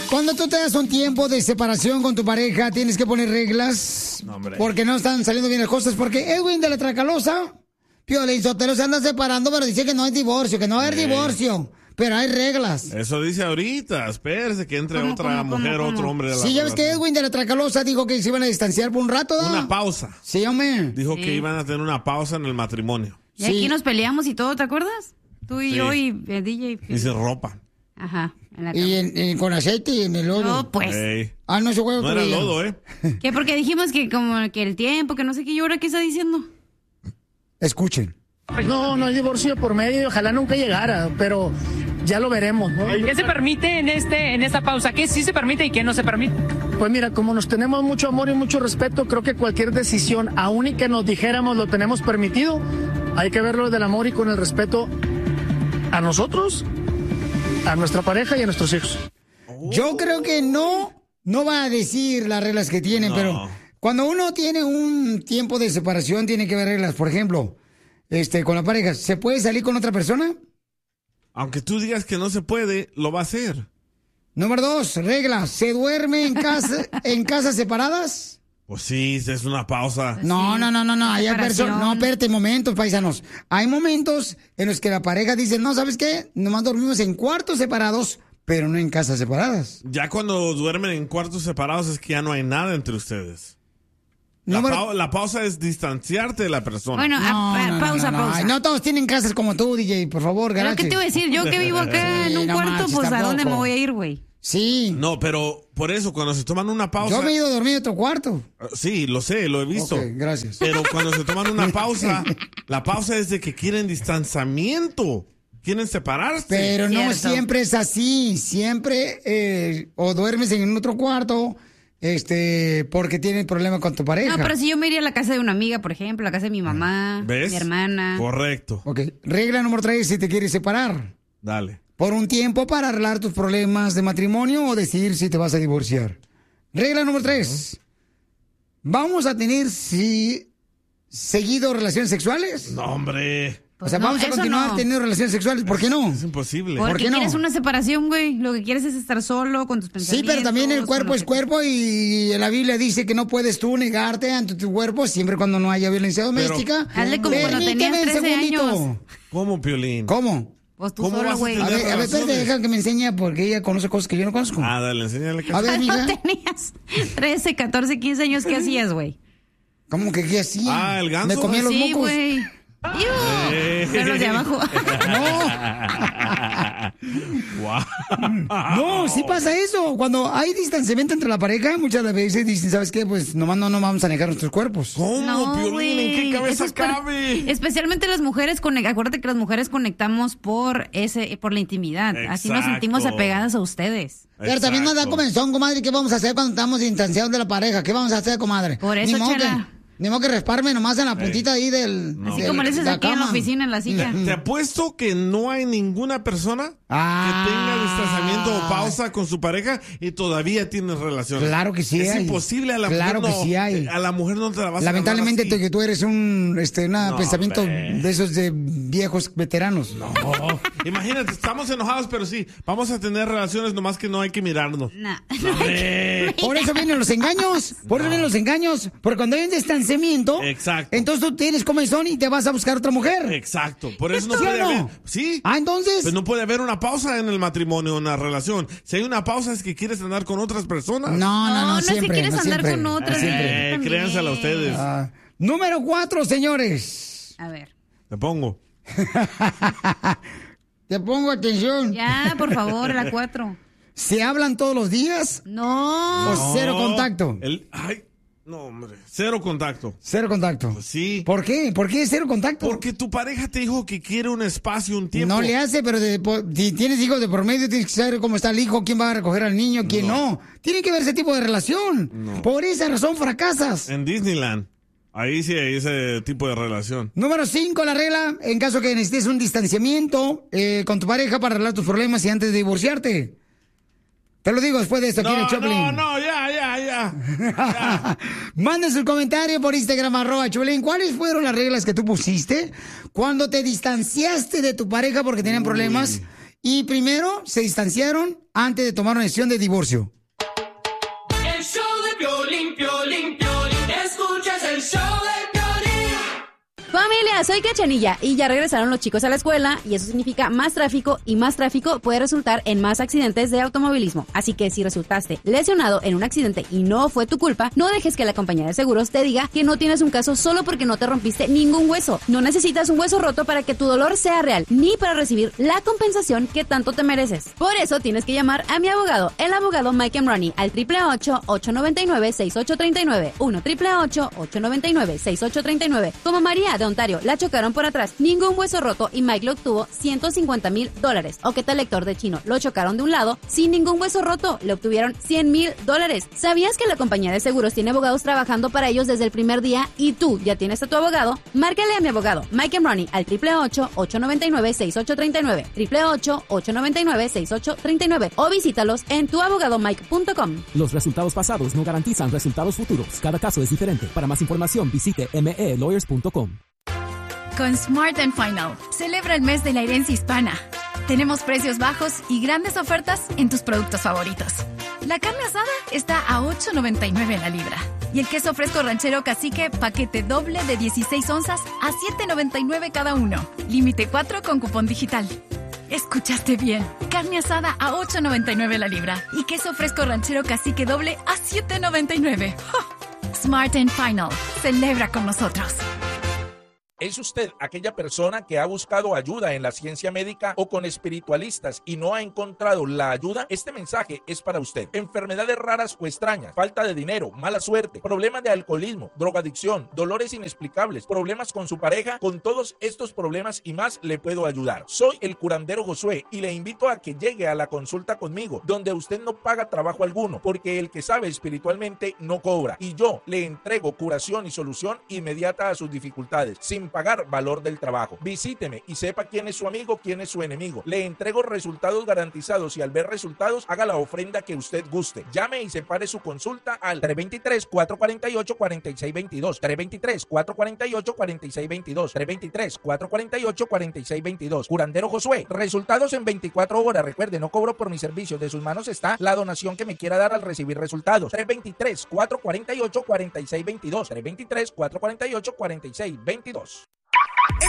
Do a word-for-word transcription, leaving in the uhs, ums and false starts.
cuando tú te das un tiempo de separación con tu pareja, tienes que poner reglas. No, hombre. Porque no están saliendo bien las cosas. Porque Edwin de la Tracalosa, Piolín Sotelo, se anda separando, pero dice que no hay divorcio, que no va a haber Sí. divorcio. Pero hay reglas. Eso dice ahorita. Espérese que entre ¿Cómo, otra cómo, mujer, cómo, otro cómo? hombre de la Sí, ya ves que relación. Edwin de la Tracalosa dijo que se iban a distanciar por un rato, ¿no? Una pausa. Sí, hombre. Dijo Sí. que iban a tener una pausa en el matrimonio. Y aquí nos peleamos y todo, ¿te acuerdas? Tú y Sí. yo y el D J. Y sin ropa. Ajá. En la Y en- en- con aceite y en el lodo. No, pues. Ey. Ah, no, se juega No con era ella. lodo, ¿eh? ¿Qué? Porque dijimos que como que el tiempo, que no sé qué, ¿y ahora qué está diciendo? Escuchen. No, no hay divorcio por medio y ojalá nunca llegara, pero ya lo veremos, ¿no? ¿Qué se permite en este en esta pausa? ¿Qué sí se permite y qué no se permite? Pues mira, como nos tenemos mucho amor y mucho respeto, creo que cualquier decisión, aun y que nos dijéramos lo tenemos permitido, hay que verlo desde el amor y con el respeto a nosotros, a nuestra pareja y a nuestros hijos. Yo creo que no, no va a decir las reglas que tienen, No. pero cuando uno tiene un tiempo de separación, tiene que haber reglas. Por ejemplo, este, con la pareja, ¿se puede salir con otra persona? Aunque tú digas que no se puede, lo va a hacer. Número dos, reglas. ¿Se duerme en casa, en casas separadas? Pues sí, es una pausa. No, no, no, no, no. Hay separación. perso- no, espérate, momentos, paisanos. Hay momentos en los que la pareja dice, no, ¿sabes qué? Nomás dormimos en cuartos separados, pero no en casas separadas. Ya cuando duermen en cuartos separados es que ya no hay nada entre ustedes. La, Número- pau- la pausa es distanciarte de la persona. Bueno, No, a- a- no, no, pausa, no, no. pausa. Ay, no todos tienen casas como tú, D J, por favor, Pero garache. ¿qué te voy a decir? Yo que vivo acá Sí, en un no cuarto, manches, pues ¿a dónde me tampoco. voy a ir, güey? Sí. No, pero por eso, cuando se toman una pausa... Yo me he ido a dormir en otro cuarto. Sí, lo sé, lo he visto. Ok, gracias. Pero cuando se toman una pausa, la pausa es de que quieren distanciamiento. Quieren separarse. Pero no siempre es así. Siempre eh, o duermes en otro cuarto este, porque tienes problema con tu pareja. No, pero si yo me iría a la casa de una amiga, por ejemplo, a la casa de mi mamá, ¿Ves? mi hermana. Correcto. Ok, regla número tres, si te quieres separar. Dale. Por un tiempo para arreglar tus problemas de matrimonio o decidir si te vas a divorciar. Regla número tres. ¿Vamos a tener si seguido relaciones sexuales? No, hombre. O sea, no, vamos a eso continuar no. teniendo relaciones sexuales. ¿Por qué no? Es imposible. Porque ¿Por qué no? quieres una separación, güey. Lo que quieres es estar solo con tus Sí, pensamientos. pero también el con cuerpo lo es que- cuerpo y la Biblia dice que no puedes tú negarte ante tu cuerpo siempre cuando no haya violencia doméstica. Hazle como cuando Permíteme tenías un trece segundito. años. ¿Cómo, Piolín? ¿Cómo? Pues tú ¿Cómo solo, vas a güey. A tener ver, a ver, espérate, relaciones? deja que me enseñe porque ella conoce cosas que yo no conozco. Ah, dale, enséñale que... A ver, mija. Cuando tenías trece, catorce, quince años, ¿qué hacías, güey? ¿Cómo que qué hacía? Ah, el ganso. Me comía los Sí, mocos. güey. Eh. Pero los de abajo. No, sí pasa eso. Cuando hay distanciamiento entre la pareja, muchas veces dicen, ¿sabes qué? Pues nomás no nos vamos a negar nuestros cuerpos. ¿Cómo, No, Piolín? ¿En qué güey. cabeza Eso es por- cabe? Especialmente las mujeres, conec- acuérdate que las mujeres conectamos por ese, por la intimidad. Así nos Exacto. sentimos apegadas a ustedes. Pero también nos da Exacto. comenzón, comadre. ¿Qué vamos a hacer cuando estamos distanciados de la pareja? ¿Qué vamos a hacer, comadre? Por eso, Ni modo chela. que- Ni modo que resparme nomás en la puntita ahí del. Así del- como le dices la aquí en la cama. oficina, en la silla. Te apuesto que no hay ninguna persona Ah. que tenga distanciamiento o pausa con su pareja y todavía tiene relaciones. Claro que sí Es hay. imposible a la Claro mujer. que no- sí hay. A la mujer no te la vas Lamentablemente a tú, que tú eres un este una No, pensamiento hombre. de esos de viejos veteranos. No. Imagínate, estamos enojados, pero sí, vamos a tener relaciones, nomás que no hay que mirarnos. Nah. Hombre. Por eso vienen los engaños. Por eso vienen los engaños. Porque cuando hay un distanciamiento, Exacto. entonces tú tienes comezón y te vas a buscar otra mujer. Exacto, por eso no ¿Sí o puede no? haber. Sí. Ah, entonces. Pues no puede haber una pausa en el matrimonio, en una relación. Si hay una pausa es que quieres andar con otras personas. No, no, no, No, no es que siempre. quieres no andar siempre, con no otras, siempre. Eh, también. créansela a ustedes. Ah, número cuatro, señores. A ver. Te pongo. Te pongo atención. Ya, por favor, la cuatro. ¿Se hablan todos los días No. o cero No, contacto? el- ay, no, hombre. Cero contacto. Cero contacto. Sí. ¿Por qué? ¿Por qué cero contacto? Porque tu pareja te dijo que quiere un espacio, un tiempo. No le hace, pero de- por- si tienes hijos de por medio, tienes que saber cómo está el hijo, quién va a recoger al niño, quién no. Tiene que ver ese tipo de relación. Por esa razón fracasas. En Disneyland. Ahí sí hay ese tipo de relación. Número cinco, la regla, en caso que necesites un distanciamiento eh, con tu pareja para arreglar tus problemas y antes de divorciarte. Te lo digo después de esto, aquí en el No, Choplin. no, no, ya, ya, ya. Manden su comentario por Instagram, arroba Choplin. ¿Cuáles fueron las reglas que tú pusiste cuando te distanciaste de tu pareja porque tenían problemas y primero se distanciaron antes de tomar una decisión de divorcio. El show de Piolín, Piolín, Piolín. Escuchas el show de Piolín. Familia, soy Cachanilla y ya regresaron los chicos a la escuela y eso significa más tráfico y más tráfico puede resultar en más accidentes de automovilismo. Así que si resultaste lesionado en un accidente y no fue tu culpa, no dejes que la compañía de seguros te diga que no tienes un caso solo porque no te rompiste ningún hueso. No necesitas un hueso roto para que tu dolor sea real, ni para recibir la compensación que tanto te mereces. Por eso tienes que llamar a mi abogado, el abogado Mike Emroni, al triple ocho, ocho nueve nueve, seis ocho tres nueve, uno triple ocho, ocho nueve nueve, seis ocho tres nueve. Como María de Ontario, la chocaron por atrás, ningún hueso roto y Mike lo obtuvo ciento cincuenta mil dólares. ¿O qué tal lector de chino? Lo chocaron de un lado sin ningún hueso roto, le obtuvieron cien mil dólares. ¿Sabías que la compañía de seguros tiene abogados trabajando para ellos desde el primer día y tú ya tienes a tu abogado? Márcale a mi abogado Mike Emroni al triple ocho, ocho nueve nueve, seis ocho tres nueve, triple ocho, ocho nueve nueve, seis ocho tres nueve o visítalos en tu abogado mike punto com. Los resultados pasados no garantizan resultados futuros. Cada caso es diferente. Para más información visite m e lawyers punto com. Con Smart and Final, celebra el mes de la herencia hispana. Tenemos precios bajos y grandes ofertas en tus productos favoritos. La carne asada está a ocho noventa y nueve la libra. Y el queso fresco ranchero cacique, paquete doble de dieciséis onzas a siete noventa y nueve cada uno. Límite cuatro con cupón digital. Escuchaste bien. Carne asada a ocho noventa y nueve la libra. Y queso fresco ranchero cacique doble a siete noventa y nueve. ¡Oh! Smart and Final. Celebra con nosotros. ¿Es usted aquella persona que ha buscado ayuda en la ciencia médica o con espiritualistas y no ha encontrado la ayuda? Este mensaje es para usted. Enfermedades raras o extrañas, falta de dinero, mala suerte, problemas de alcoholismo, drogadicción, dolores inexplicables, problemas con su pareja. Con todos estos problemas y más le puedo ayudar. Soy el curandero Josué y le invito a que llegue a la consulta conmigo, donde usted no paga trabajo alguno, porque el que sabe espiritualmente no cobra. Y yo le entrego curación y solución inmediata a sus dificultades, sin pagar valor del trabajo. Visíteme y sepa quién es su amigo, quién es su enemigo. Le entrego resultados garantizados y al ver resultados, haga la ofrenda que usted guste. Llame y separe su consulta al tres dos tres, cuatro cuatro ocho, cuatro seis dos dos, tres dos tres, cuatro cuatro ocho, cuatro seis dos dos, tres dos tres, cuatro cuatro ocho, cuatro seis dos dos. Curandero Josué, resultados en veinticuatro horas. Recuerde, no cobro por mis servicios. De sus manos está la donación que me quiera dar al recibir resultados. tres dos tres, cuatro cuatro ocho, cuatro seis dos dos, tres dos tres, cuatro cuatro ocho, cuatro seis dos dos.